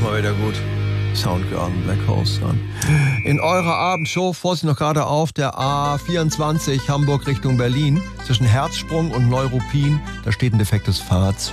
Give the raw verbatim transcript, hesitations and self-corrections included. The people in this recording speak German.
mal wieder gut. Soundgarden, Black Horse Sun. In eurer Abendshow, Vorsicht noch gerade auf der A vierundzwanzig Hamburg Richtung Berlin, zwischen Herzsprung und Neuruppin, da steht ein defektes Fahrzeug.